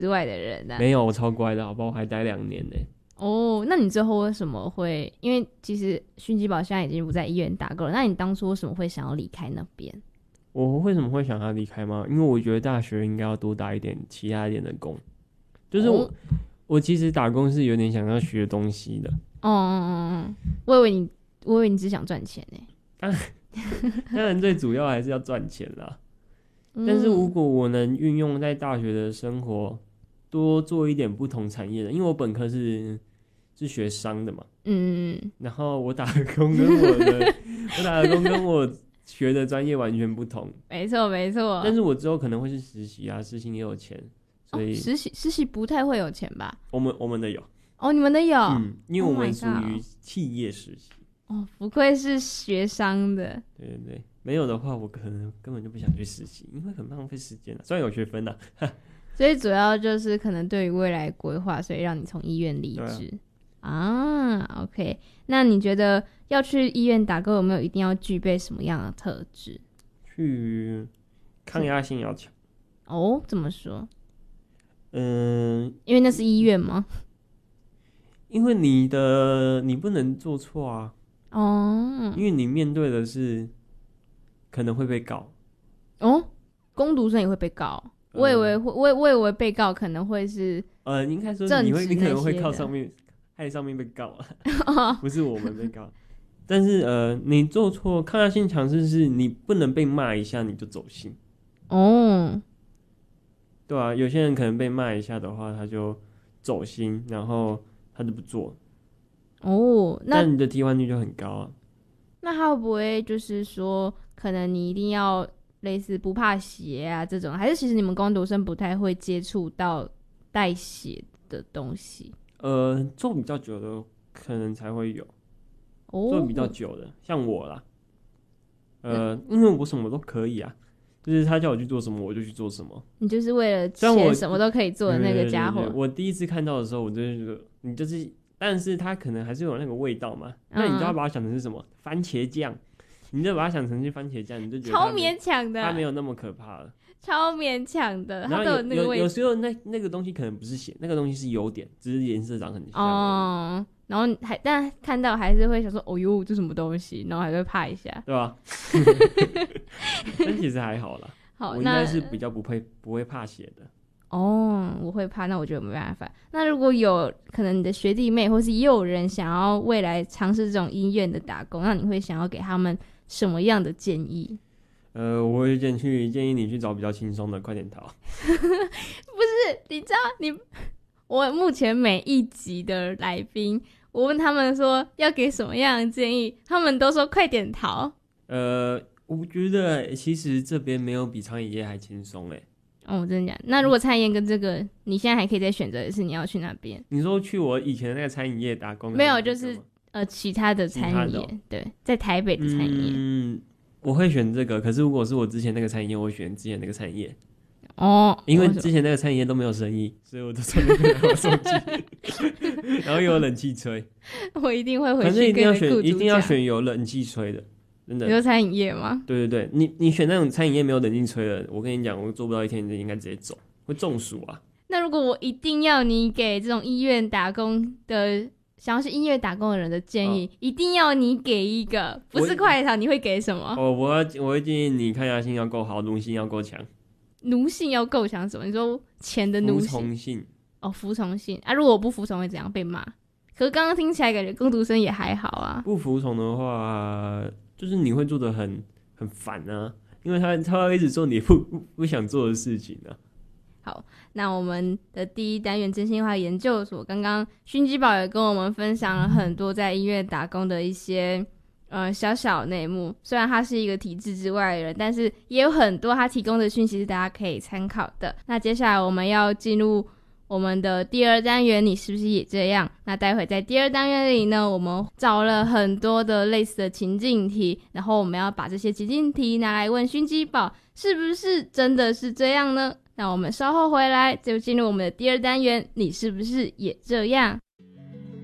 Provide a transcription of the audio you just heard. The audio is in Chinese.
之外的人啊。 没有，我超乖的好不好？我还待2年呢。 哦，那你最后为什么会？因为其实训基宝现在已经不在医院打工了，那你当初为什么会想要离开那边？ 我为什么会想他离开吗？因为我觉得大学应该要多打一点其他一点的工，就是我其实打工是有点想要学东西的。 我以为你只想赚钱呢。 当然最主要还是要赚钱啦。但是如果我能运用在大学的生活，多做一点不同产业的，因为我本科是学商的嘛，然后我打的工跟我学的专业完全不同， 没错没错。 但是我之后可能会是实习啊，实习也有钱，所以实习不太会有钱吧？ 我们的有你们的有， 因为我们属于企业实习。 不愧是学商的。 对对对，没有的话我可能根本就不想去实习，因为很浪费时间虽然有学分所以主要就是可能对于未来规划，所以让你从医院离职OK， 那你觉得要去医院打工有没有一定要具备什么样的特质？ 去抗压性要强。 怎么说？因为那是医院吗？ 因为你不能做错啊。因为你面对的是可能会被告。 工读生也会被告？我以为被告可能会是应该说你可能会靠上面害上面被告不是我们被告。但是你做错，抗压性强是你不能被骂一下你就走心。对啊，有些人可能被骂一下的话，他就走心，然后他就不做。那你的替换率就很高啊。 那他会不会就是说，可能你一定要类似不怕血啊这种，还是其实你们工读生不太会接触到带血的东西？ 做比较久的可能才会有。做比较久的，像我啦，因为我什么都可以啊，就是他叫我去做什么我就去做什么。 你就是为了钱什么都可以做的那个家伙。 对，我第一次看到的时候，我就觉得你就是，但是他可能还是有那个味道嘛，那你就要把它想成是什么？番茄酱，你就把它想成是番茄酱，你就觉得超勉强的， 它没有那么可怕了。超勉强的， 它都有那个味道。 有时候那个东西可能不是咸，那个东西是优点，只是颜色长很像。 然后但看到还是会想说，哟，这什么东西？然后还会怕一下， 对吧？但其实还好啦。我应该是比较不会怕血的。 我会怕，那我觉得没办法。那如果有可能你的学弟妹或是也有人想要未来尝试这种医院的打工，那你会想要给他们什么样的建议？ 我会建议你去找比较轻松的，快点逃。 不是，你知道我目前每一集的来宾，我问他们说要给什么样的建议，他们都说快点逃。 我觉得其实这边没有比餐饮业还轻松真的假的？那如果餐饮业跟这个，你现在还可以再选择的是你要去哪边？ 你说去我以前的那个餐饮业打工？ 没有，就是其他的餐饮业，对，在台北的餐饮业。 我会选这个，可是如果是我之前那个餐饮业，我会选之前那个餐饮业。因为之前那个餐饮业都没有生意，所以我都在那边拿我手机，然后又有冷气吹。我一定会回去跟雇主讲，一定要选有冷气吹的，真的。你说餐饮业吗？对对对，你选那种餐饮业没有冷气吹的，我跟你讲，我做不到1天，你就应该直接走，会中暑啊。那如果我一定要你给这种医院打工的，想要去医院打工的人的建议，一定要你给一个，不是快逃，你会给什么？我会建议你抗压性要够好，奴性要够强。奴性要够强什么？你说钱的奴性？服从性。服从性啊！如果我不服从会怎样？被骂？可是刚刚听起来感觉工读生也还好啊。不服从的话，就是你会做得很烦啊，因为他会一直做你不想做的事情啊。好，那我们的第一单元真心话研究所，刚刚熏鸡堡也跟我们分享了很多在医院打工的一些小小内幕。虽然他是一个体制之外的人，但是也有很多他提供的讯息是大家可以参考的。那接下来我们要进入我们的第二单元，你是不是也这样？那待会在第二单元里呢，我们找了很多的类似的情境题，然后我们要把这些情境题拿来问熏鸡堡，是不是真的是这样呢？那我们稍后回来就进入我们的第二单元，你是不是也这样？